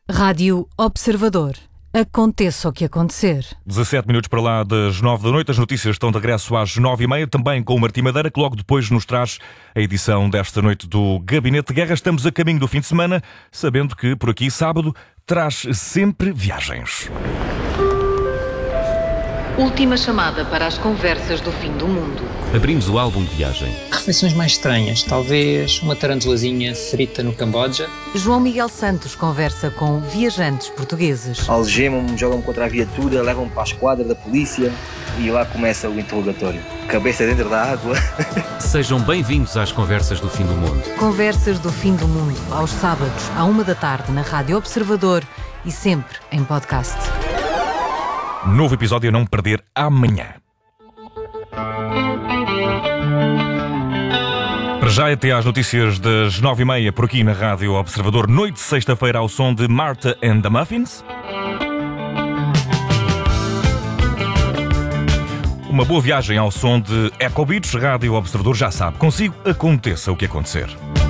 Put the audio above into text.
Rádio Observador. Aconteça o que acontecer. 17 minutos para lá das 9 da noite. As notícias estão de regresso às 9h30, também com o Martim Madeira, que logo depois nos traz a edição desta noite do Gabinete de Guerra. Estamos a caminho do fim de semana, sabendo que por aqui, sábado, traz sempre viagens. Última chamada para as conversas do fim do mundo. Abrimos o álbum de viagem. Refeições mais estranhas, talvez uma tarantulazinha frita no Camboja. João Miguel Santos conversa com viajantes portugueses. Algemam-me, jogam-me contra a viatura, levam-me para a esquadra da polícia e lá começa o interrogatório. Cabeça dentro da água. Sejam bem-vindos às conversas do fim do mundo. Conversas do fim do mundo, aos sábados, à 1h na Rádio Observador e sempre em podcast. Novo episódio a não perder amanhã. Para já até às notícias das 9h30 por aqui na Rádio Observador. Noite de sexta-feira ao som de Martha and the Muffins. Uma boa viagem ao som de Echo Beats. Rádio Observador já sabe, consigo aconteça o que acontecer.